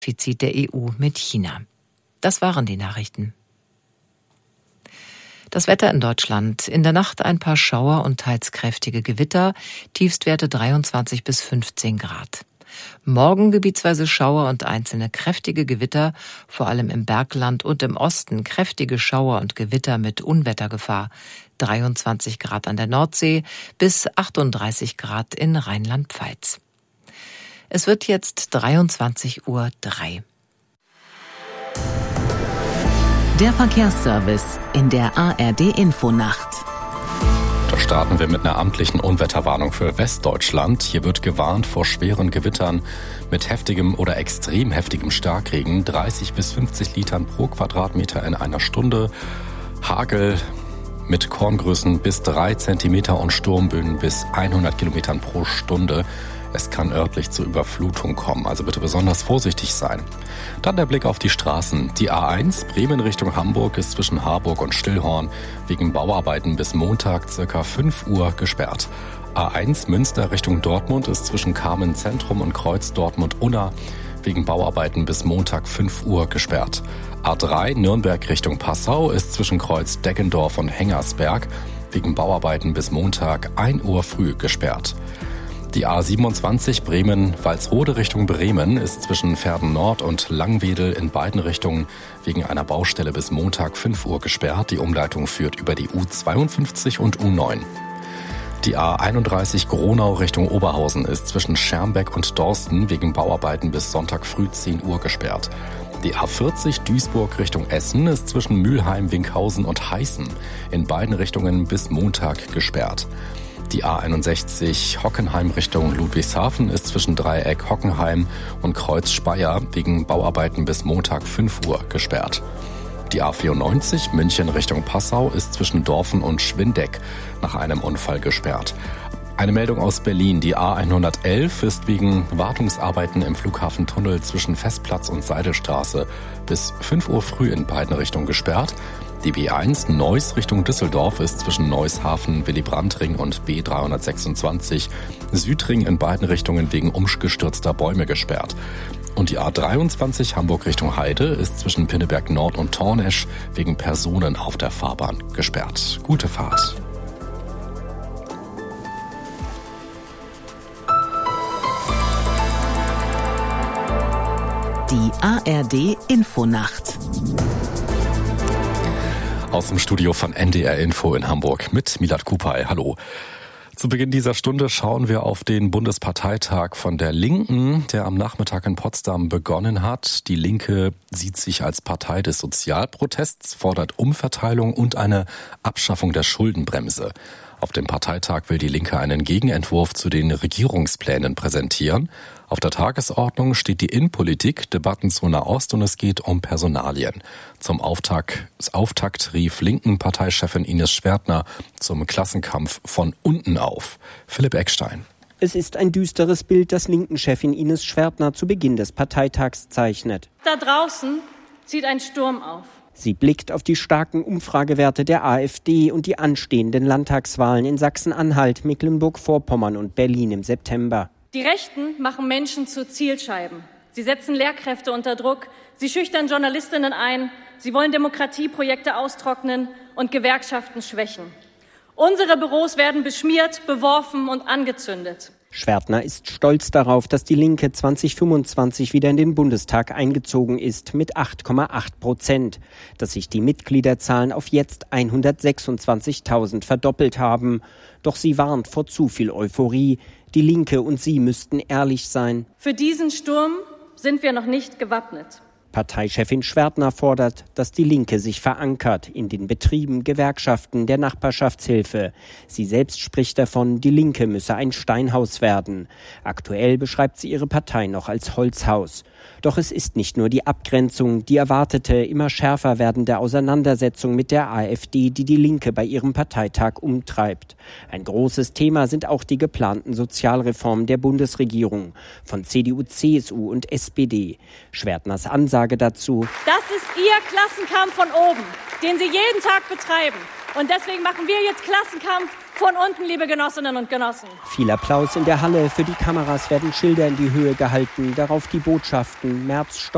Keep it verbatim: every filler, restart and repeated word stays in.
Defizit der E U mit China. Das waren die Nachrichten. Das Wetter in Deutschland. In der Nacht ein paar Schauer und teils kräftige Gewitter, Tiefstwerte dreiundzwanzig bis fünfzehn Grad. Morgen gebietsweise Schauer und einzelne kräftige Gewitter, vor allem im Bergland und im Osten kräftige Schauer und Gewitter mit Unwettergefahr. dreiundzwanzig Grad an der Nordsee bis achtunddreißig Grad in Rheinland-Pfalz. Es wird jetzt dreiundzwanzig Uhr drei. Der Verkehrsservice in der A R D-Infonacht. Da starten wir mit einer amtlichen Unwetterwarnung für Westdeutschland. Hier wird gewarnt vor schweren Gewittern mit heftigem oder extrem heftigem Starkregen. dreißig bis fünfzig Litern pro Quadratmeter in einer Stunde. Hagel mit Korngrößen bis drei Zentimeter und Sturmböen bis hundert Kilometern pro Stunde. Es kann örtlich zur Überflutung kommen, also bitte besonders vorsichtig sein. Dann der Blick auf die Straßen. Die A eins Bremen Richtung Hamburg ist zwischen Harburg und Stillhorn wegen Bauarbeiten bis Montag circa fünf Uhr gesperrt. A eins Münster Richtung Dortmund ist zwischen Kamen Zentrum und Kreuz Dortmund-Unna wegen Bauarbeiten bis Montag fünf Uhr gesperrt. A drei Nürnberg Richtung Passau ist zwischen Kreuz Deggendorf und Hengersberg wegen Bauarbeiten bis Montag ein Uhr früh gesperrt. Die A siebenundzwanzig Bremen-Walsrode Richtung Bremen ist zwischen Verden Nord und Langwedel in beiden Richtungen wegen einer Baustelle bis Montag fünf Uhr gesperrt. Die Umleitung führt über die U zweiundfünfzig und U neun. Die A einunddreißig Gronau Richtung Oberhausen ist zwischen Schermbeck und Dorsten wegen Bauarbeiten bis Sonntag früh zehn Uhr gesperrt. Die A vierzig Duisburg Richtung Essen ist zwischen Mülheim, Winkhausen und Heißen in beiden Richtungen bis Montag gesperrt. Die A einundsechzig Hockenheim Richtung Ludwigshafen ist zwischen Dreieck Hockenheim und Kreuz Speyer wegen Bauarbeiten bis Montag fünf Uhr gesperrt. Die A vierundneunzig München Richtung Passau ist zwischen Dorfen und Schwindeck nach einem Unfall gesperrt. Eine Meldung aus Berlin. Die A hundertelf ist wegen Wartungsarbeiten im Flughafentunnel zwischen Festplatz und Seidelstraße bis fünf Uhr früh in beiden Richtungen gesperrt. Die B eins Neuss Richtung Düsseldorf ist zwischen Neuss-Hafen, Willy-Brandt-Ring und B dreihundertsechsundzwanzig Südring in beiden Richtungen wegen umgestürzter Bäume gesperrt. Und die A dreiundzwanzig Hamburg Richtung Heide ist zwischen Pinneberg Nord und Tornesch wegen Personen auf der Fahrbahn gesperrt. Gute Fahrt. Die A R D-Infonacht. Aus dem Studio von N D R Info in Hamburg mit Milad Kupay. Hallo. Zu Beginn dieser Stunde schauen wir auf den Bundesparteitag von der Linken, der am Nachmittag in Potsdam begonnen hat. Die Linke sieht sich als Partei des Sozialprotests, fordert Umverteilung und eine Abschaffung der Schuldenbremse. Auf dem Parteitag will die Linke einen Gegenentwurf zu den Regierungsplänen präsentieren. Auf der Tagesordnung steht die Innenpolitik, Debatten zu Nahost und es geht um Personalien. Zum Auftakt, Auftakt rief Linken-Parteichefin Ines Schwertner zum Klassenkampf von unten auf. Philipp Eckstein. Es ist ein düsteres Bild, das Linken-Chefin Ines Schwertner zu Beginn des Parteitags zeichnet. Da draußen zieht ein Sturm auf. Sie blickt auf die starken Umfragewerte der AfD und die anstehenden Landtagswahlen in Sachsen-Anhalt, Mecklenburg-Vorpommern und Berlin im September. Die Rechten machen Menschen zu Zielscheiben. Sie setzen Lehrkräfte unter Druck, sie schüchtern Journalistinnen ein, sie wollen Demokratieprojekte austrocknen und Gewerkschaften schwächen. Unsere Büros werden beschmiert, beworfen und angezündet. Schwertner ist stolz darauf, dass die Linke zwanzig fünfundzwanzig wieder in den Bundestag eingezogen ist mit acht Komma acht Prozent, dass sich die Mitgliederzahlen auf jetzt hundertsechsundzwanzigtausend verdoppelt haben. Doch sie warnt vor zu viel Euphorie. Die Linke und sie müssten ehrlich sein. Für diesen Sturm sind wir noch nicht gewappnet. Parteichefin Schwertner fordert, dass die Linke sich verankert in den Betrieben, Gewerkschaften, der Nachbarschaftshilfe. Sie selbst spricht davon, die Linke müsse ein Steinhaus werden. Aktuell beschreibt sie ihre Partei noch als Holzhaus. Doch es ist nicht nur die Abgrenzung, die erwartete, immer schärfer werdende Auseinandersetzung mit der AfD, die die Linke bei ihrem Parteitag umtreibt. Ein großes Thema sind auch die geplanten Sozialreformen der Bundesregierung von C D U, C S U und S P D. Schwertners Ansage dazu: Das ist Ihr Klassenkampf von oben, den Sie jeden Tag betreiben. Und deswegen machen wir jetzt Klassenkampf von unten, liebe Genossinnen und Genossen. Viel Applaus in der Halle. Für die Kameras werden Schilder in die Höhe gehalten. Darauf die Botschaften: Merz stoppt